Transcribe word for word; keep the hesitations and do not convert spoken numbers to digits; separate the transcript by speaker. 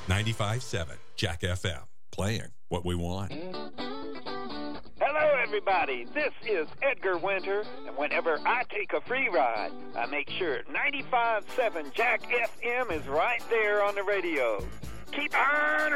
Speaker 1: ninety-five point seven Jack F M, playing what we want.
Speaker 2: Hello, everybody. This is Edgar Winter, and whenever I take a free ride, I make sure ninety-five point seven Jack F M is right there on the radio. Keep on